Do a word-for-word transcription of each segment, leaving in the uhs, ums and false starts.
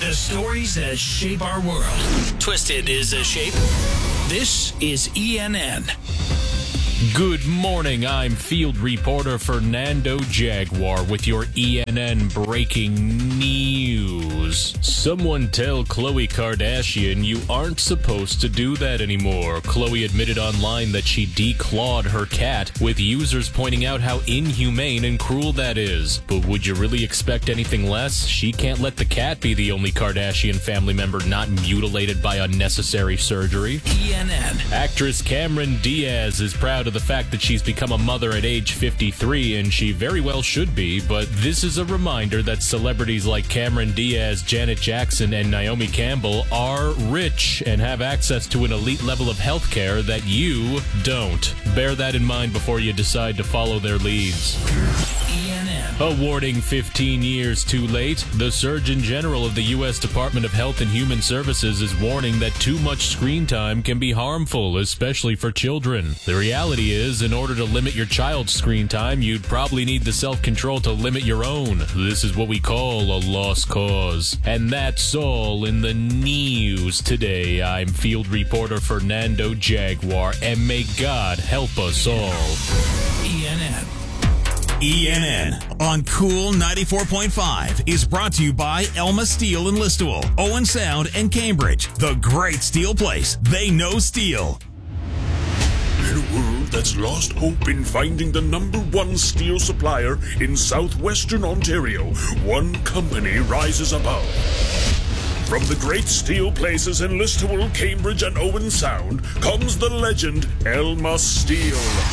The stories that shape our world. Twisted is a shape. This is E N N. Good morning, I'm field reporter Fernando Jaguar with your E N N breaking news. Someone tell Khloe Kardashian you aren't supposed to do that anymore. Khloe admitted online that she declawed her cat, with users pointing out how inhumane and cruel that is. But would you really expect anything less? She can't let the cat be the only Kardashian family member not mutilated by unnecessary surgery. E N N. Actress Cameron Diaz is proud of the fact that she's become a mother at age fifty-three, and she very well should be, but this is a reminder that celebrities like Cameron Diaz, Janet Jackson, and Naomi Campbell are rich and have access to an elite level of health care that you don't. Bear that in mind before you decide to follow their leads. E N N. Awarding fifteen years too late, the Surgeon General of the U S Department of Health and Human Services is warning that too much screen time can be harmful, especially for children. The reality is, in order to limit your child's screen time, you'd probably need the self-control to limit your own. This is what we call a lost cause. And that's all in the news today. I'm field reporter Fernando Jaguar, and may God help us all. E N N. E N N on Cool ninety-four point five is brought to you by Elma Steel in Listowel, Owen Sound, and Cambridge. The great steel place. They know steel. In a world that's lost hope in finding the number one steel supplier in southwestern Ontario, one company rises above. From the great steel places in Listowel, Cambridge, and Owen Sound comes the legend Elma Steel.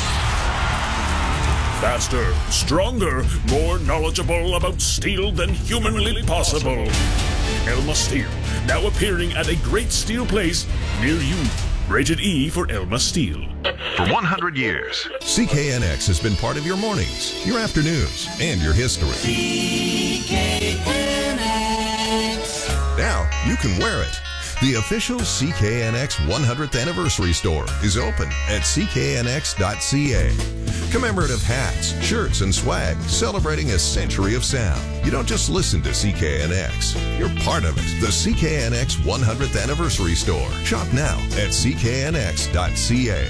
Faster, stronger, more knowledgeable about steel than humanly possible. Elma Steel, now appearing at a great steel place near you. Rated E for Elma Steel. For one hundred years, C K N X has been part of your mornings, your afternoons, and your history. C K N X. Now you can wear it. The official C K N X one hundredth anniversary store is open at c k n x dot c a. Commemorative hats, shirts, and swag celebrating a century of sound. You don't just listen to C K N X, you're part of it. The C K N X one hundredth anniversary store. Shop now at c k n x dot c a.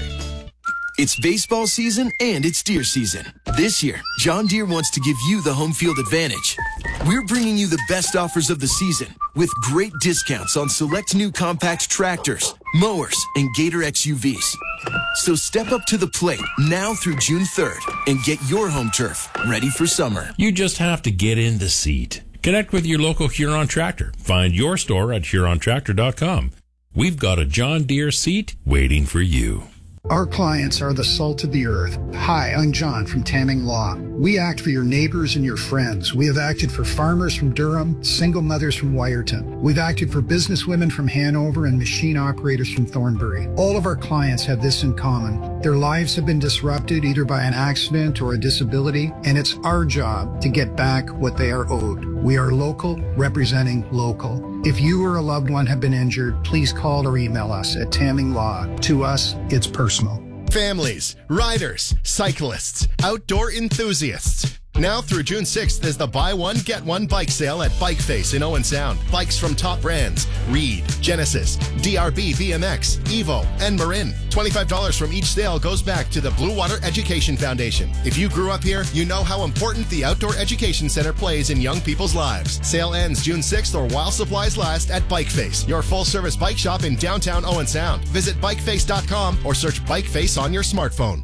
It's baseball season and it's deer season. This year, John Deere wants to give you the home field advantage. We're bringing you the best offers of the season with great discounts on select new compact tractors, mowers, and Gator X U Vs. So step up to the plate now through June third and get your home turf ready for summer. You just have to get in the seat. Connect with your local Huron Tractor. Find your store at huron tractor dot com. We've got a John Deere seat waiting for you. Our clients are the salt of the earth. Hi, I'm John from Tamming Law. We act for your neighbors and your friends. We have acted for farmers from Durham, single mothers from Wyerton. We've acted for businesswomen from Hanover and machine operators from Thornbury. All of our clients have this in common. Their lives have been disrupted either by an accident or a disability, and it's our job to get back what they are owed. We are local, representing local. If you or a loved one have been injured, please call or email us at Tamming Law. To us, it's personal. Families, riders, cyclists, outdoor enthusiasts. Now through June sixth is the buy one, get one bike sale at Bike Face in Owen Sound. Bikes from top brands, Reed, Genesis, D R B B M X, Evo, and Marin. twenty-five dollars from each sale goes back to the Blue Water Education Foundation. If you grew up here, you know how important the Outdoor Education Center plays in young people's lives. Sale ends June sixth or while supplies last at Bike Face, your full-service bike shop in downtown Owen Sound. Visit bike face dot com or search Bike Face on your smartphone.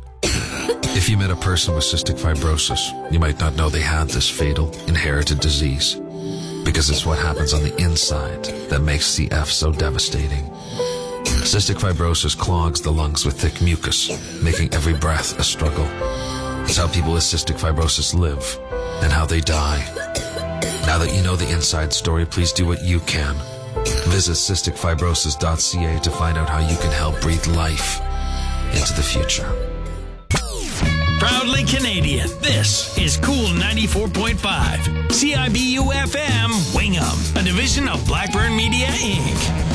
If you met a person with cystic fibrosis, you might not know they had this fatal, inherited disease. Because it's what happens on the inside that makes C F so devastating. Cystic fibrosis clogs the lungs with thick mucus, making every breath a struggle. It's how people with cystic fibrosis live and how they die. Now that you know the inside story, please do what you can. Visit cystic fibrosis dot c a to find out how you can help breathe life into the future. Proudly Canadian, this is Cool ninety-four point five. C I B U F M, Wingham, a division of Blackburn Media, Incorporated.